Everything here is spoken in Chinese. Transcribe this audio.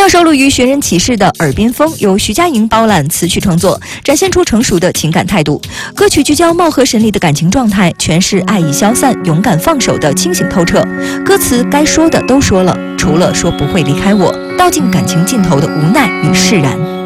上收录于《寻人启事》的《耳边风》由徐佳莹包揽词曲创作，展现出成熟的情感态度。歌曲聚焦貌合神离的感情状态，诠释爱已消散、勇敢放手的清醒透彻。歌词该说的都说了，除了说不会离开我，道尽感情尽头的无奈与释然。